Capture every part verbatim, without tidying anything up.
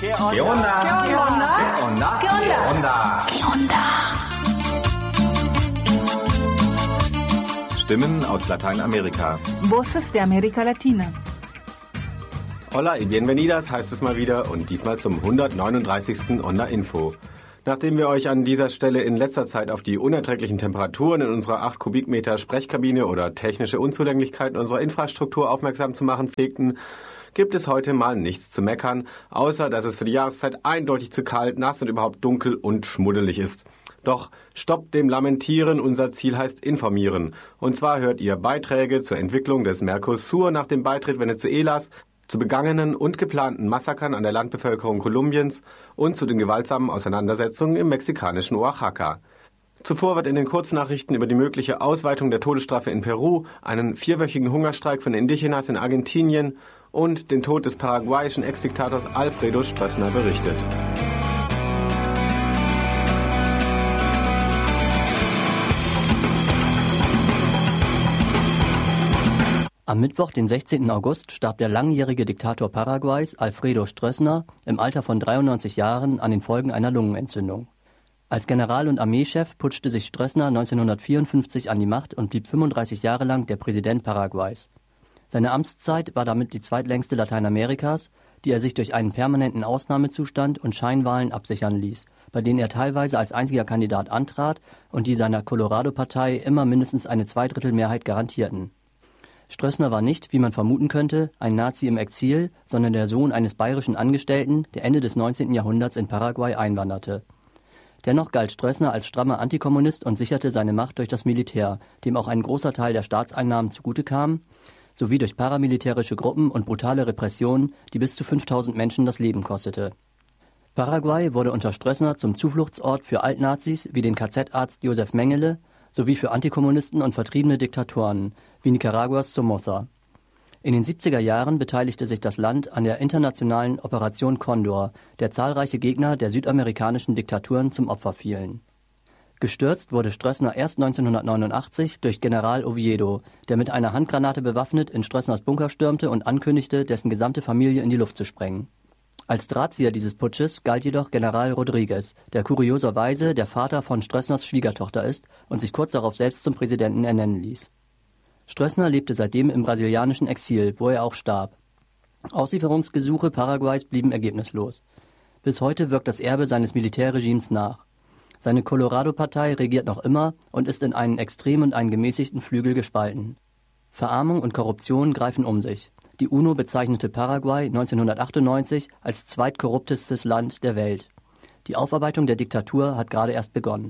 ¿Qué onda? ¿Qué onda? ¿Qué onda? ¿Qué onda? ¿Qué onda? Stimmen aus Lateinamerika. Voces de América Latina. Hola y bienvenidas heißt es mal wieder und diesmal zum hundertneununddreißigsten Onda Info. Nachdem wir euch an dieser Stelle in letzter Zeit auf die unerträglichen Temperaturen in unserer acht Kubikmeter Sprechkabine oder technische Unzulänglichkeiten unserer Infrastruktur aufmerksam zu machen pflegten, gibt es heute mal nichts zu meckern, außer dass es für die Jahreszeit eindeutig zu kalt, nass und überhaupt dunkel und schmuddelig ist. Doch stoppt dem Lamentieren, unser Ziel heißt informieren. Und zwar hört ihr Beiträge zur Entwicklung des Mercosur nach dem Beitritt Venezuelas, zu begangenen und geplanten Massakern an der Landbevölkerung Kolumbiens und zu den gewaltsamen Auseinandersetzungen im mexikanischen Oaxaca. Zuvor wird in den Kurznachrichten über die mögliche Ausweitung der Todesstrafe in Peru, einen vierwöchigen Hungerstreik von Indigenas in Argentinien und den Tod des paraguayischen Ex-Diktators Alfredo Stroessner berichtet. Am Mittwoch, den sechzehnten August, starb der langjährige Diktator Paraguays, Alfredo Stroessner, im Alter von dreiundneunzig Jahren an den Folgen einer Lungenentzündung. Als General- und Armeechef putschte sich Stroessner neunzehnhundertvierundfünfzig an die Macht und blieb fünfunddreißig Jahre lang der Präsident Paraguays. Seine Amtszeit war damit die zweitlängste Lateinamerikas, die er sich durch einen permanenten Ausnahmezustand und Scheinwahlen absichern ließ, bei denen er teilweise als einziger Kandidat antrat und die seiner Colorado-Partei immer mindestens eine Zweidrittelmehrheit garantierten. Stroessner war nicht, wie man vermuten könnte, ein Nazi im Exil, sondern der Sohn eines bayerischen Angestellten, der Ende des neunzehnten Jahrhunderts in Paraguay einwanderte. Dennoch galt Stroessner als strammer Antikommunist und sicherte seine Macht durch das Militär, dem auch ein großer Teil der Staatseinnahmen zugute kam, sowie durch paramilitärische Gruppen und brutale Repressionen, die bis zu fünftausend Menschen das Leben kostete. Paraguay wurde unter Stroessner zum Zufluchtsort für Altnazis wie den K Z-Arzt Josef Mengele sowie für Antikommunisten und vertriebene Diktatoren wie Nicaraguas Somoza. In den siebziger Jahren beteiligte sich das Land an der internationalen Operation Condor, der zahlreiche Gegner der südamerikanischen Diktaturen zum Opfer fielen. Gestürzt wurde Stroessner erst neunzehnhundertneunundachtzig durch General Oviedo, der mit einer Handgranate bewaffnet in Stroessners Bunker stürmte und ankündigte, dessen gesamte Familie in die Luft zu sprengen. Als Drahtzieher dieses Putsches galt jedoch General Rodriguez, der kurioserweise der Vater von Stroessners Schwiegertochter ist und sich kurz darauf selbst zum Präsidenten ernennen ließ. Stroessner lebte seitdem im brasilianischen Exil, wo er auch starb. Auslieferungsgesuche Paraguays blieben ergebnislos. Bis heute wirkt das Erbe seines Militärregimes nach. Seine Colorado-Partei regiert noch immer und ist in einen extremen und einen gemäßigten Flügel gespalten. Verarmung und Korruption greifen um sich. Die UNO bezeichnete Paraguay neunzehnhundertachtundneunzig als zweitkorruptestes Land der Welt. Die Aufarbeitung der Diktatur hat gerade erst begonnen.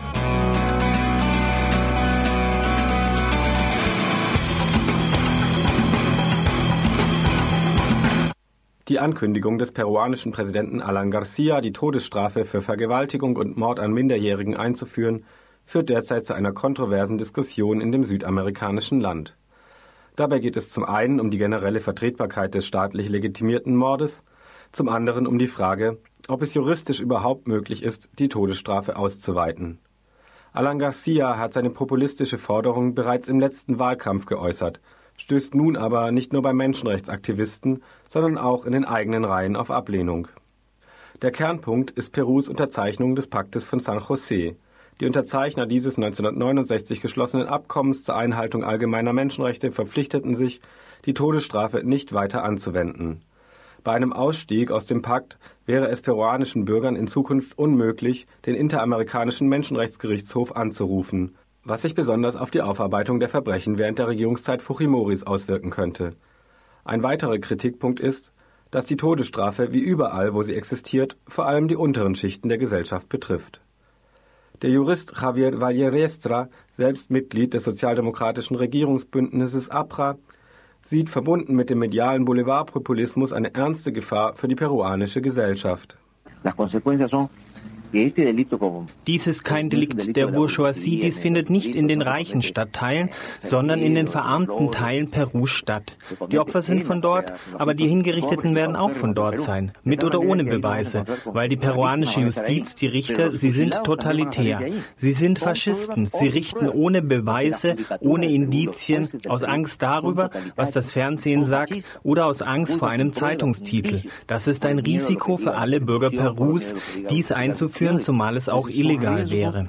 Die Ankündigung des peruanischen Präsidenten Alan García, die Todesstrafe für Vergewaltigung und Mord an Minderjährigen einzuführen, führt derzeit zu einer kontroversen Diskussion in dem südamerikanischen Land. Dabei geht es zum einen um die generelle Vertretbarkeit des staatlich legitimierten Mordes, zum anderen um die Frage, ob es juristisch überhaupt möglich ist, die Todesstrafe auszuweiten. Alan García hat seine populistische Forderung bereits im letzten Wahlkampf geäußert, stößt nun aber nicht nur bei Menschenrechtsaktivisten, sondern auch in den eigenen Reihen auf Ablehnung. Der Kernpunkt ist Perus Unterzeichnung des Paktes von San José. Die Unterzeichner dieses neunzehnhundertneunundsechzig geschlossenen Abkommens zur Einhaltung allgemeiner Menschenrechte verpflichteten sich, die Todesstrafe nicht weiter anzuwenden. Bei einem Ausstieg aus dem Pakt wäre es peruanischen Bürgern in Zukunft unmöglich, den Interamerikanischen Menschenrechtsgerichtshof anzurufen, was sich besonders auf die Aufarbeitung der Verbrechen während der Regierungszeit Fujimoris auswirken könnte. Ein weiterer Kritikpunkt ist, dass die Todesstrafe wie überall, wo sie existiert, vor allem die unteren Schichten der Gesellschaft betrifft. Der Jurist Javier Valleriestra, selbst Mitglied des sozialdemokratischen Regierungsbündnisses A P R A, sieht verbunden mit dem medialen Boulevardpopulismus eine ernste Gefahr für die peruanische Gesellschaft. Las consecuencias son Dies ist kein Delikt der Bourgeoisie, dies findet nicht in den reichen Stadtteilen, sondern in den verarmten Teilen Perus statt. Die Opfer sind von dort, aber die Hingerichteten werden auch von dort sein, mit oder ohne Beweise, weil die peruanische Justiz, die Richter, sie sind totalitär. Sie sind Faschisten, sie richten ohne Beweise, ohne Indizien, aus Angst darüber, was das Fernsehen sagt, oder aus Angst vor einem Zeitungstitel. Das ist ein Risiko für alle Bürger Perus, dies einzuführen, zumal es auch illegal wäre.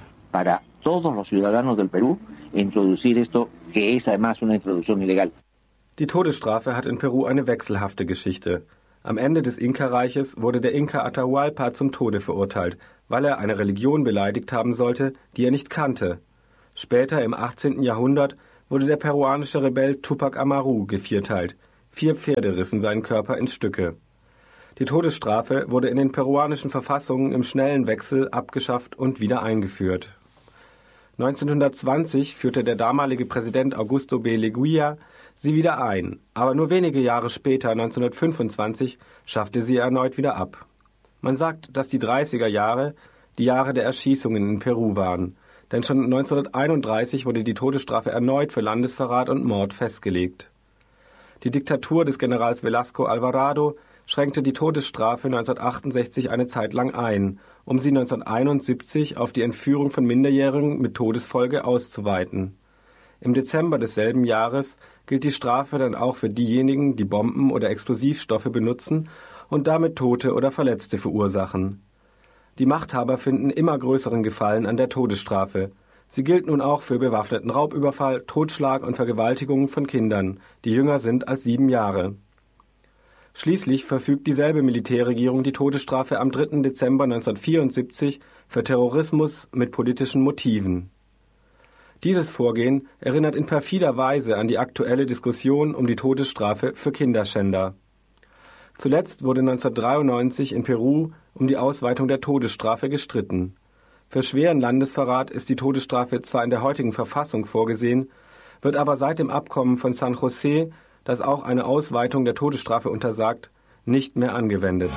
Die Todesstrafe hat in Peru eine wechselhafte Geschichte. Am Ende des Inka-Reiches wurde der Inka Atahualpa zum Tode verurteilt, weil er eine Religion beleidigt haben sollte, die er nicht kannte. Später im achtzehnten Jahrhundert wurde der peruanische Rebell Tupac Amaru gevierteilt. Vier Pferde rissen seinen Körper in Stücke. Die Todesstrafe wurde in den peruanischen Verfassungen im schnellen Wechsel abgeschafft und wieder eingeführt. neunzehnhundertzwanzig führte der damalige Präsident Augusto B. Leguía sie wieder ein, aber nur wenige Jahre später, neunzehnhundertfünfundzwanzig, schaffte sie erneut wieder ab. Man sagt, dass die dreißiger Jahre die Jahre der Erschießungen in Peru waren, denn schon neunzehnhunderteinunddreißig wurde die Todesstrafe erneut für Landesverrat und Mord festgelegt. Die Diktatur des Generals Velasco Alvarado schränkte die Todesstrafe neunzehnhundertachtundsechzig eine Zeit lang ein, um sie neunzehnhunderteinundsiebzig auf die Entführung von Minderjährigen mit Todesfolge auszuweiten. Im Dezember desselben Jahres gilt die Strafe dann auch für diejenigen, die Bomben oder Explosivstoffe benutzen und damit Tote oder Verletzte verursachen. Die Machthaber finden immer größeren Gefallen an der Todesstrafe. Sie gilt nun auch für bewaffneten Raubüberfall, Totschlag und Vergewaltigungen von Kindern, die jünger sind als sieben Jahre. Schließlich verfügt dieselbe Militärregierung die Todesstrafe am dritten Dezember neunzehnhundertvierundsiebzig für Terrorismus mit politischen Motiven. Dieses Vorgehen erinnert in perfider Weise an die aktuelle Diskussion um die Todesstrafe für Kinderschänder. Zuletzt wurde neunzehnhundertdreiundneunzig in Peru um die Ausweitung der Todesstrafe gestritten. Für schweren Landesverrat ist die Todesstrafe zwar in der heutigen Verfassung vorgesehen, wird aber seit dem Abkommen von San José, das auch eine Ausweitung der Todesstrafe untersagt, nicht mehr angewendet.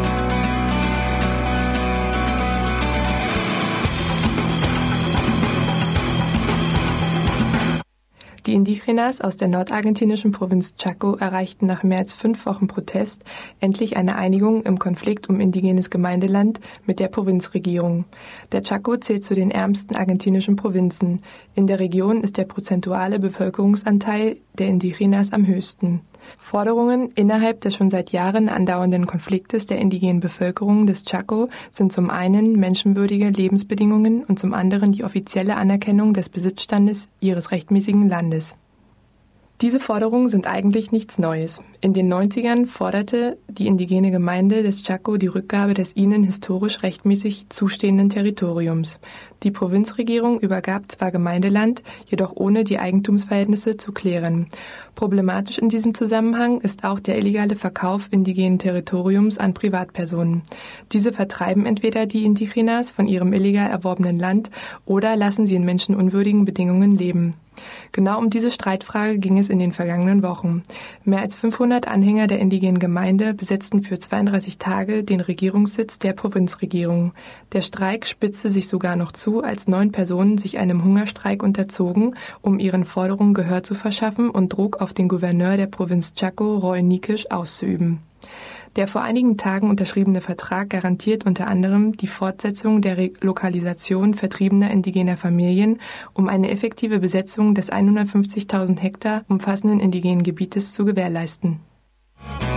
Die Indigenas aus der nordargentinischen Provinz Chaco erreichten nach mehr als fünf Wochen Protest endlich eine Einigung im Konflikt um indigenes Gemeindeland mit der Provinzregierung. Der Chaco zählt zu den ärmsten argentinischen Provinzen. In der Region ist der prozentuale Bevölkerungsanteil der Indigenas am höchsten. Forderungen innerhalb des schon seit Jahren andauernden Konfliktes der indigenen Bevölkerung des Chaco sind zum einen menschenwürdige Lebensbedingungen und zum anderen die offizielle Anerkennung des Besitzstandes ihres rechtmäßigen Landes. Diese Forderungen sind eigentlich nichts Neues. In den neunzigern forderte die indigene Gemeinde des Chaco die Rückgabe des ihnen historisch rechtmäßig zustehenden Territoriums. Die Provinzregierung übergab zwar Gemeindeland, jedoch ohne die Eigentumsverhältnisse zu klären. Problematisch in diesem Zusammenhang ist auch der illegale Verkauf indigenen Territoriums an Privatpersonen. Diese vertreiben entweder die Indigenas von ihrem illegal erworbenen Land oder lassen sie in menschenunwürdigen Bedingungen leben. Genau um diese Streitfrage ging es in den vergangenen Wochen. Mehr als fünfhundert Anhänger der indigenen Gemeinde besetzten für zweiunddreißig Tage den Regierungssitz der Provinzregierung. Der Streik spitzte sich sogar noch zu, als neun Personen sich einem Hungerstreik unterzogen, um ihren Forderungen Gehör zu verschaffen und Druck auf den Gouverneur der Provinz Chaco, Roy Nikisch, auszuüben. Der vor einigen Tagen unterschriebene Vertrag garantiert unter anderem die Fortsetzung der Relokalisation vertriebener indigener Familien, um eine effektive Besetzung des hundertfünfzigtausend Hektar umfassenden indigenen Gebietes zu gewährleisten.